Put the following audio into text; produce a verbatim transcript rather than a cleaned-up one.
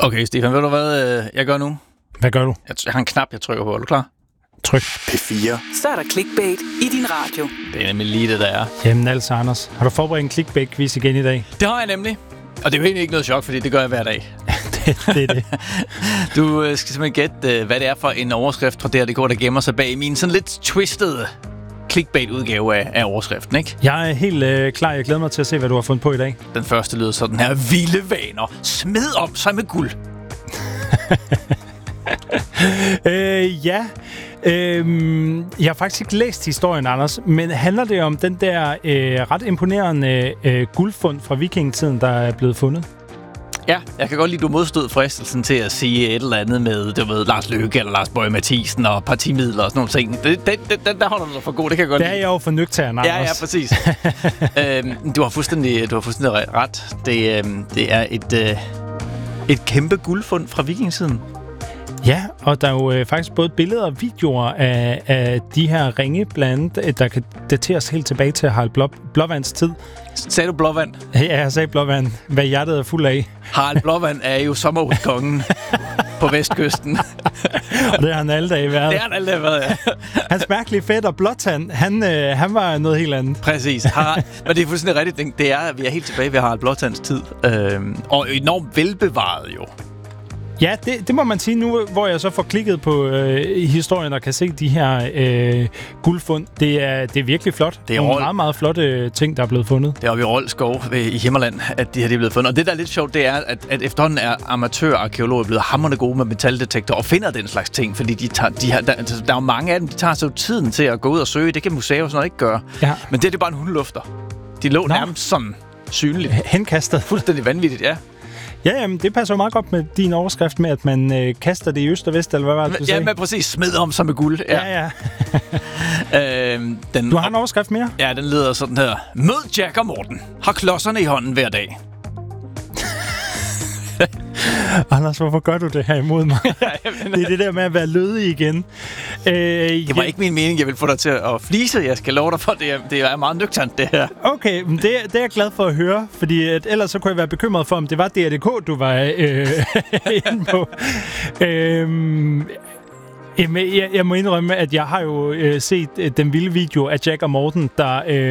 Okay, Stefan, ved du hvad øh, jeg gør nu? Hvad gør du? Jeg, jeg har en knap, jeg trykker på. Er du klar? Tryk. P fire. Så er der clickbait i din radio. Det er nemlig lige det, der er. Jamen altså, Anders. Har du forberedt en clickbait-quiz igen i dag? Det har jeg nemlig. Og det er jo egentlig ikke noget chok, fordi det gør jeg hver dag. det, det er det. Du øh, skal simpelthen gætte, øh, hvad det er for en overskrift fra D R punktum D K, der gemmer sig bag min sådan lidt twistede clickbait-udgave af, af overskriften, ikke? Jeg er helt øh, klar. Jeg glæder mig til at se, hvad du har fundet på i dag. Den første lyder sådan her. Vilde vaner. Smed om sig med guld. øh, ja. Øh, jeg har faktisk ikke læst historien, Anders, men handler det om den der øh, ret imponerende øh, guldfund fra vikingetiden, der er blevet fundet? Ja, jeg kan godt lide, at du modstod fristelsen til at sige et eller andet med, du ved, Lars Løkke eller Lars Boje Mathiesen og partimidler og sådan nogle ting. Det, den, den, der holder du dig for god, det kan jeg godt det lide. Det er jeg jo for nøgtern, Anders. Ja, ja, præcis. øhm, du har fuldstændig, du har fuldstændig ret. Det, øhm, det er et, øh, et kæmpe guldfund fra vikingetiden. Ja, og der er jo øh, faktisk både billeder og videoer af, af de her ringe, blandt andet, der kan dateres helt tilbage til Harald Blå, Blåvands tid. Sagde du Blåvand? Ja, jeg sagde Blåvand. Hvad hjertet er fuld af. Harald Blåvand er jo sommerhuskongen på vestkysten. Og det har han alle dage været. Det har han alle dage været, ja. Hans mærkelige fætter Blåtand, han, øh, han var noget helt andet. Præcis. Harald, men det er fuldstændig rigtigt. Det er, at vi er helt tilbage ved Harald Blåtands tid. Øhm, og enormt velbevaret jo. Ja, det, det må man sige nu, hvor jeg så får klikket på øh, historien og kan se de her øh, guldfund. Det er, det er virkelig flot. Det er nogle Rold. meget, meget flotte ting, der er blevet fundet. Det er oppe i Rold skov i Himmerland, at de her de er blevet fundet. Og det, der er lidt sjovt, det er, at, at efterhånden er amatørarkæologer blevet hamrende gode med metaldetektorer og finder den slags ting. Fordi de tager, de har, der, der er jo mange af dem, de tager så tiden til at gå ud og søge. Det kan museer og sådan noget ikke gøre. Ja. Men det er det bare en hundelufter. De lå Nå. nærmest sådan synligt. Henkastet. Fuldstændig vanvittigt, ja. Ja, jamen, det passer jo meget godt med din overskrift med, at man øh, kaster det i øst og vest, eller hvad var det, du sagde? Ja, men præcis. Smed om sig med guld. Ja, ja. ja. øhm, den, du har en overskrift mere? Ja, den lyder sådan her. Mød Jack og Morten. Har klodserne i hånden hver dag. Anders, hvorfor gør du det her imod mig? Det er det der med at være lødig igen. Øh, det var ja. ikke min mening, jeg vil få dig til at flise. Jeg skal love dig for, det er, det er meget nøgternt, det her. Okay, men det, det er jeg glad for at høre, fordi at ellers så kunne jeg være bekymret for, om det var D R punktum D K, du var øh, inde på. Øh, jeg, jeg må indrømme, at jeg har jo øh, set øh, den vilde video af Jack og Morten, der... Øh,